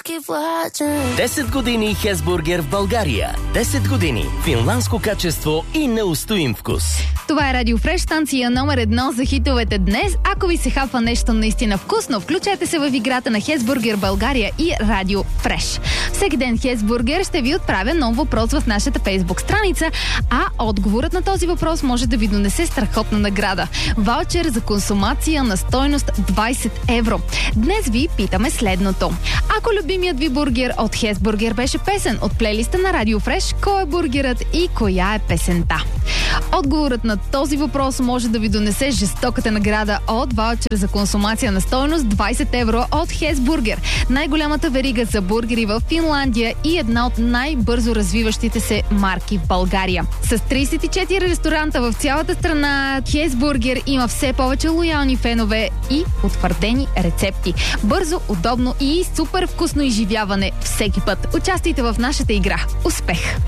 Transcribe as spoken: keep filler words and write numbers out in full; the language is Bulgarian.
десет години Хесбургер в България. десет години финландско качество и неустоим вкус. Това е Радио Фреш, станция номер едно за хитовете днес. Ако ви се хапва нещо наистина вкусно, включете се в играта на Хесбургер България и Радио Фреш. Всеки ден Хесбургер ще ви отправя нов въпрос в нашата фейсбук страница, а отговорът на този въпрос може да ви донесе страхотна награда. Ваучер за консумация на стойност двайсет евро. Днес ви питаме следното. Ако любимият ви бургер от Хесбургер беше песен от плейлиста на Радио Фреш, кой е бургерът и коя е песента? Отговорът на този въпрос може да ви донесе жестоката награда от ваучер за консумация на стойност двайсет евро от Хесбургер. Най-голямата верига за бургери в Финландия и една от най-бързо развиващите се марки в България. С трийсет и четири ресторанта в цялата страна, Хесбургер има все повече лоялни фенове и утвърдени рецепти. Бързо, удобно и супер вкусно изживяване всеки път. Участвайте в нашата игра. Успех!